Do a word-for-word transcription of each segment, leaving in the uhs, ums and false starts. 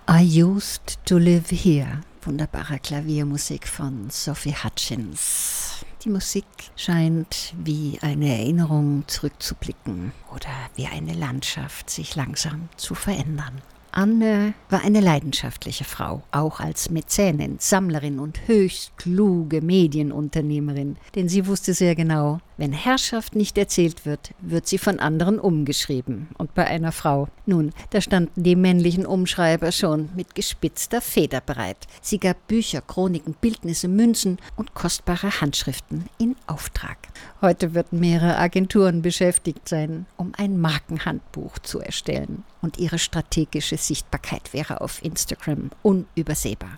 I used to live here. Wunderbare Klaviermusik von Sophie Hutchins. Die Musik scheint wie eine Erinnerung zurückzublicken oder wie eine Landschaft sich langsam zu verändern. Anne war eine leidenschaftliche Frau, auch als Mäzenin, Sammlerin und höchst kluge Medienunternehmerin, denn sie wusste sehr genau, wenn Herrschaft nicht erzählt wird, wird sie von anderen umgeschrieben. Und bei einer Frau, nun, da standen die männlichen Umschreiber schon mit gespitzter Feder bereit. Sie gab Bücher, Chroniken, Bildnisse, Münzen und kostbare Handschriften in Auftrag. Heute würden mehrere Agenturen beschäftigt sein, um ein Markenhandbuch zu erstellen. Und ihre strategische Sichtbarkeit wäre auf Instagram unübersehbar.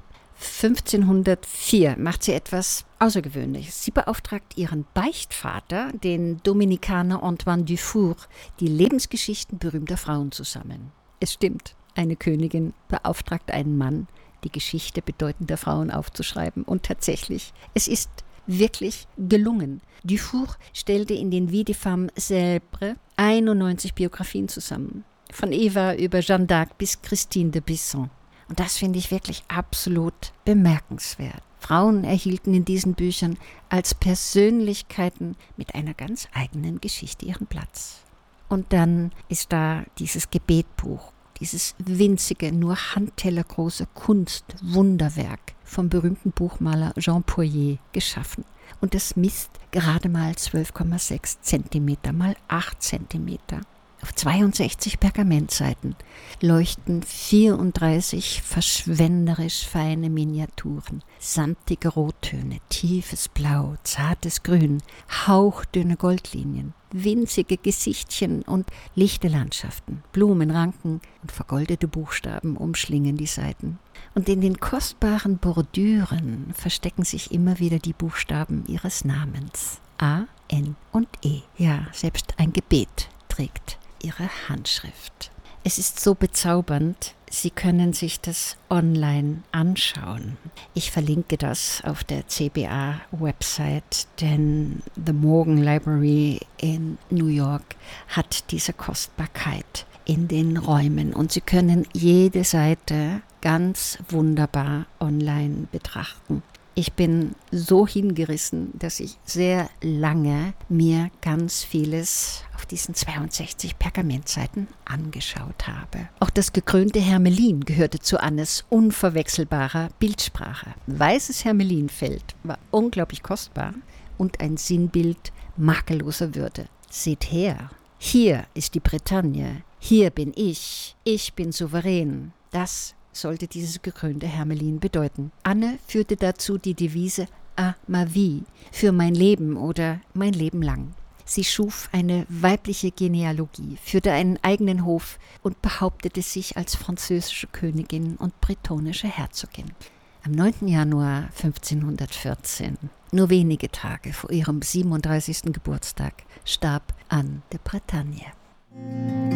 fünfzehnhundertvier macht sie etwas Außergewöhnliches. Sie beauftragt ihren Beichtvater, den Dominikaner Antoine Dufour, die Lebensgeschichten berühmter Frauen zu sammeln. Es stimmt, eine Königin beauftragt einen Mann, die Geschichte bedeutender Frauen aufzuschreiben. Und tatsächlich, es ist wirklich gelungen. Dufour stellte in den Vie de Femme célèbres einundneunzig Biografien zusammen. Von Eva über Jeanne d'Arc bis Christine de Bisson. Und das finde ich wirklich absolut bemerkenswert. Frauen erhielten in diesen Büchern als Persönlichkeiten mit einer ganz eigenen Geschichte ihren Platz. Und dann ist da dieses Gebetbuch, dieses winzige, nur handtellergroße Kunstwunderwerk vom berühmten Buchmaler Jean Poirier geschaffen. Und es misst gerade mal zwölf Komma sechs Zentimeter mal acht Zentimeter. Auf zweiundsechzig Pergamentseiten leuchten vierunddreißig verschwenderisch feine Miniaturen, samtige Rottöne, tiefes Blau, zartes Grün, hauchdünne Goldlinien, winzige Gesichtchen und lichte Landschaften, Blumenranken und vergoldete Buchstaben umschlingen die Seiten. Und in den kostbaren Bordüren verstecken sich immer wieder die Buchstaben ihres Namens. A, N und E. Ja, selbst ein Gebet trägt ihre Handschrift. Es ist so bezaubernd, Sie können sich das online anschauen. Ich verlinke das auf der C B A-Website, denn The Morgan Library in New York hat diese Kostbarkeit in den Räumen und Sie können jede Seite ganz wunderbar online betrachten. Ich bin so hingerissen, dass ich sehr lange mir ganz vieles auf diesen zweiundsechzig Pergamentseiten angeschaut habe. Auch das gekrönte Hermelin gehörte zu Annes unverwechselbarer Bildsprache. Weißes Hermelinfeld war unglaublich kostbar und ein Sinnbild makelloser Würde. Seht her, hier ist die Bretagne, hier bin ich, ich bin souverän. Das sollte dieses gekrönte Hermelin bedeuten. Anne führte dazu die Devise à ma vie, für mein Leben oder mein Leben lang. Sie schuf eine weibliche Genealogie, führte einen eigenen Hof und behauptete sich als französische Königin und bretonische Herzogin. Am neunten Januar fünfzehnhundertvierzehn, nur wenige Tage vor ihrem siebenunddreißigsten Geburtstag, starb Anne de Bretagne.